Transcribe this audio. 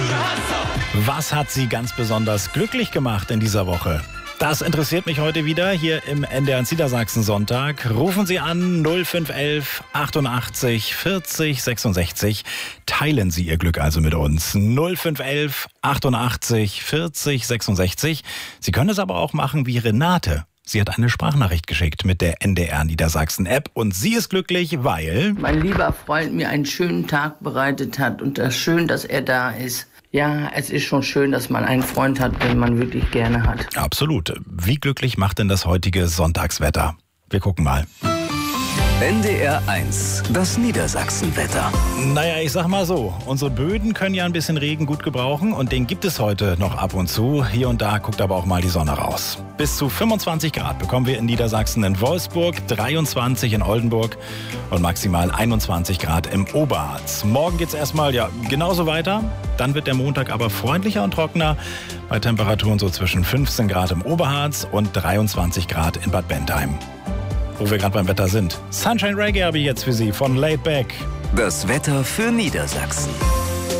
Was hat Sie ganz besonders glücklich gemacht in dieser Woche? Das interessiert mich heute wieder hier im NDR Niedersachsen Sonntag. Rufen Sie an 0511 88 40 66. Teilen Sie Ihr Glück also mit uns. 0511 88 40 66. Sie können es aber auch machen wie Renate. Sie hat eine Sprachnachricht geschickt mit der NDR Niedersachsen App und sie ist glücklich, weil mein lieber Freund mir einen schönen Tag bereitet hat und das ist schön, dass er da ist. Ja, es ist schon schön, dass man einen Freund hat, den man wirklich gerne hat. Absolut. Wie glücklich macht denn das heutige Sonntagswetter? Wir gucken mal. NDR 1, das Niedersachsenwetter. Naja, ich sag mal so, unsere Böden können ja ein bisschen Regen gut gebrauchen und den gibt es heute noch ab und zu. Hier und da guckt aber auch mal die Sonne raus. Bis zu 25 Grad bekommen wir in Niedersachsen in Wolfsburg, 23 in Oldenburg und maximal 21 Grad im Oberharz. Morgen geht's erstmal genauso weiter. Dann wird der Montag aber freundlicher und trockener bei Temperaturen so zwischen 15 Grad im Oberharz und 23 Grad in Bad Bentheim. Wo wir gerade beim Wetter sind. Sunshine Reggae habe ich jetzt für Sie von Laid Back. Das Wetter für Niedersachsen.